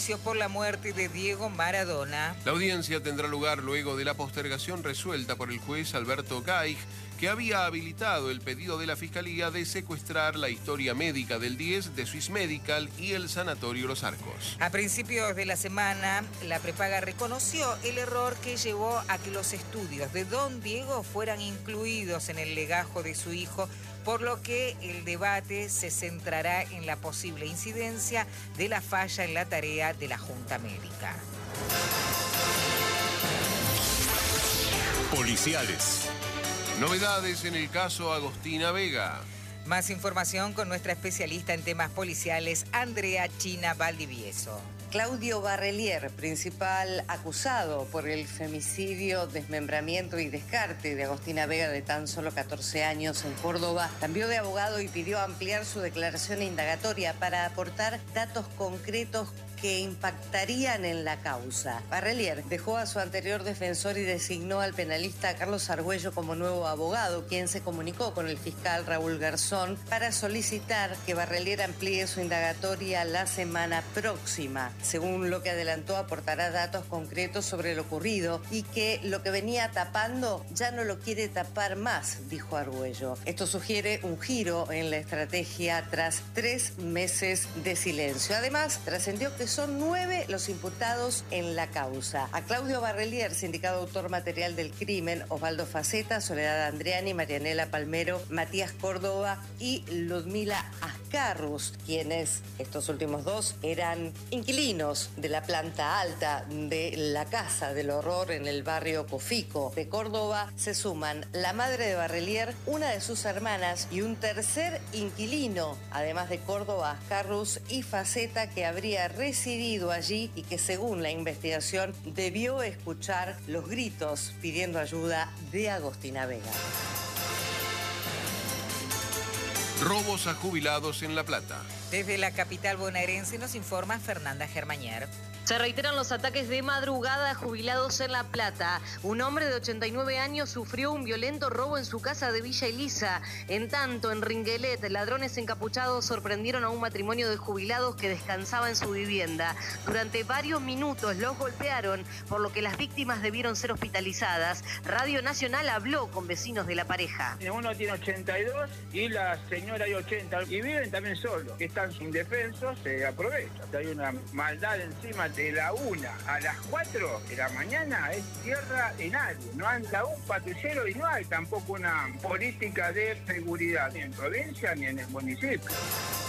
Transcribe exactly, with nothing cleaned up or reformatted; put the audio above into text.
Por la muerte de Diego Maradona. La audiencia tendrá lugar luego de la postergación resuelta por el juez Alberto Gaig, que había habilitado el pedido de la Fiscalía de secuestrar la historia médica del diez de Swiss Medical y el Sanatorio Los Arcos. A principios de la semana, la prepaga reconoció el error que llevó a que los estudios de Don Diego fueran incluidos en el legajo de su hijo, por lo que el debate se centrará en la posible incidencia de la falla en la tarea de la Junta Médica. Policiales. Novedades en el caso Agostina Vega. Más información con nuestra especialista en temas policiales, Andrea China Valdivieso. Claudio Barrelier, principal acusado por el femicidio, desmembramiento y descarte de Agostina Vega, de tan solo catorce años, en Córdoba, cambió de abogado y pidió ampliar su declaración indagatoria para aportar datos concretos que impactarían en la causa. Barrelier dejó a su anterior defensor y designó al penalista Carlos Argüello como nuevo abogado, quien se comunicó con el fiscal Raúl Garzón para solicitar que Barrelier amplíe su indagatoria la semana próxima. Según lo que adelantó, aportará datos concretos sobre lo ocurrido y que lo que venía tapando ya no lo quiere tapar más, dijo Argüello. Esto sugiere un giro en la estrategia tras tres meses de silencio. Además, trascendió que son nueve los imputados en la causa. A Claudio Barrelier, sindicado autor material del crimen, Osvaldo Faceta, Soledad Andriani, Marianela Palmero, Matías Córdoba y Ludmila Ascarrus, quienes, estos últimos dos, eran inquilinos de la planta alta de la Casa del Horror en el barrio Cofico de Córdoba. Se suman la madre de Barrelier, una de sus hermanas y un tercer inquilino, además de Córdoba, Ascarrus y Faceta, que habría residido allí y que, según la investigación, debió escuchar los gritos pidiendo ayuda de Agostina Vega. Robos a jubilados en La Plata. Desde la capital bonaerense nos informa Fernanda Germañer. Se reiteran los ataques de madrugada a jubilados en La Plata. Un hombre de ochenta y nueve años sufrió un violento robo en su casa de Villa Elisa. En tanto, en Ringuelet, ladrones encapuchados sorprendieron a un matrimonio de jubilados que descansaba en su vivienda. Durante varios minutos los golpearon, por lo que las víctimas debieron ser hospitalizadas. Radio Nacional habló con vecinos de la pareja. Uno tiene ochenta y dos y la señora hay ochenta y viven también solos. Están indefensos, se aprovechan. Hay una maldad encima de la una a las cuatro de la mañana, es tierra de nadie. No anda un patrullero y no hay tampoco una política de seguridad ni en provincia ni en el municipio.